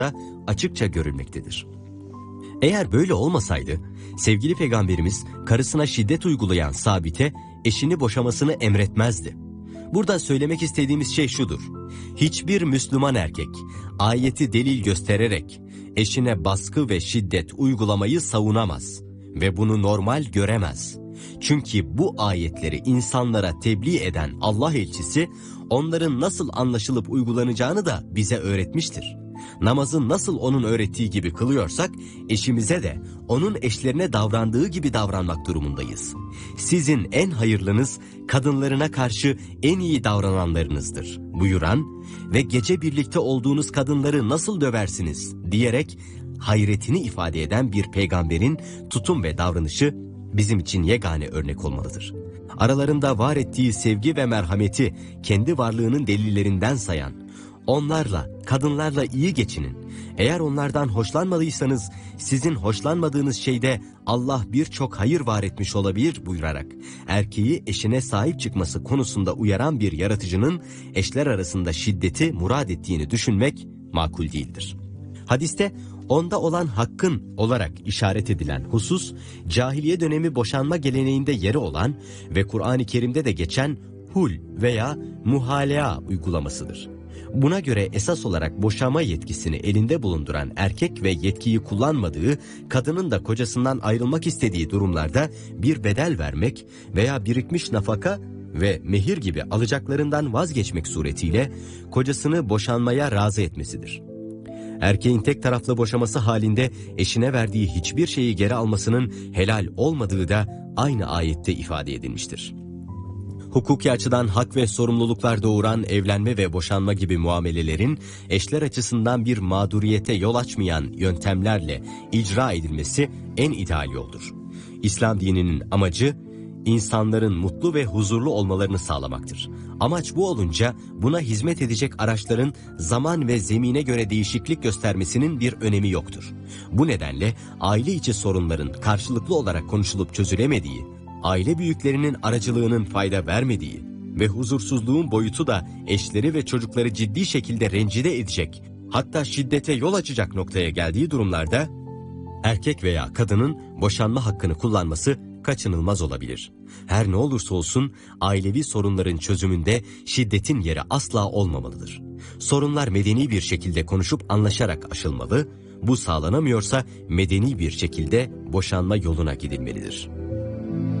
açıkça görülmektedir. Eğer böyle olmasaydı, sevgili Peygamberimiz karısına şiddet uygulayan Sabit'e eşini boşamasını emretmezdi. Burada söylemek istediğimiz şey şudur: hiçbir Müslüman erkek ayeti delil göstererek eşine baskı ve şiddet uygulamayı savunamaz ve bunu normal göremez. Çünkü bu ayetleri insanlara tebliğ eden Allah elçisi onların nasıl anlaşılıp uygulanacağını da bize öğretmiştir. Namazı nasıl onun öğrettiği gibi kılıyorsak, eşimize de onun eşlerine davrandığı gibi davranmak durumundayız. Sizin en hayırlınız, kadınlarına karşı en iyi davrananlarınızdır buyuran ve gece birlikte olduğunuz kadınları nasıl döversiniz diyerek hayretini ifade eden bir peygamberin tutum ve davranışı bizim için yegane örnek olmalıdır. Aralarında var ettiği sevgi ve merhameti kendi varlığının delillerinden sayan, onlarla, kadınlarla iyi geçinin. Eğer onlardan hoşlanmadıysanız sizin hoşlanmadığınız şeyde Allah birçok hayır var etmiş olabilir buyurarak erkeği eşine sahip çıkması konusunda uyaran bir yaratıcının eşler arasında şiddeti murad ettiğini düşünmek makul değildir. Hadiste onda olan hakkın olarak işaret edilen husus, cahiliye dönemi boşanma geleneğinde yeri olan ve Kur'an-ı Kerim'de de geçen hul veya muhalea uygulamasıdır. Buna göre esas olarak boşanma yetkisini elinde bulunduran erkek ve yetkiyi kullanmadığı, kadının da kocasından ayrılmak istediği durumlarda bir bedel vermek veya birikmiş nafaka ve mehir gibi alacaklarından vazgeçmek suretiyle kocasını boşanmaya razı etmesidir. Erkeğin tek taraflı boşaması halinde eşine verdiği hiçbir şeyi geri almasının helal olmadığı da aynı ayette ifade edilmiştir. Hukuki açıdan hak ve sorumluluklar doğuran evlenme ve boşanma gibi muamelelerin eşler açısından bir mağduriyete yol açmayan yöntemlerle icra edilmesi en ideal yoldur. İslam dininin amacı insanların mutlu ve huzurlu olmalarını sağlamaktır. Amaç bu olunca buna hizmet edecek araçların zaman ve zemine göre değişiklik göstermesinin bir önemi yoktur. Bu nedenle aile içi sorunların karşılıklı olarak konuşulup çözülemediği, aile büyüklerinin aracılığının fayda vermediği ve huzursuzluğun boyutu da eşleri ve çocukları ciddi şekilde rencide edecek, hatta şiddete yol açacak noktaya geldiği durumlarda erkek veya kadının boşanma hakkını kullanması kaçınılmaz olabilir. Her ne olursa olsun ailevi sorunların çözümünde şiddetin yeri asla olmamalıdır. Sorunlar medeni bir şekilde konuşup anlaşarak aşılmalı, bu sağlanamıyorsa medeni bir şekilde boşanma yoluna gidilmelidir.